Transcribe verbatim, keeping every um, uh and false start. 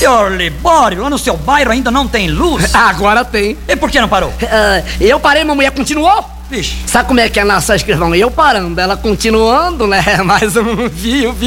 senhor Libório, lá no seu bairro ainda não tem luz? Agora tem. E por que não parou? Uh, eu parei, uma mulher continuou. Vixe. Sabe como é que é na nossa escrivão? Eu parando, ela continuando, né? Mais um fio, fio.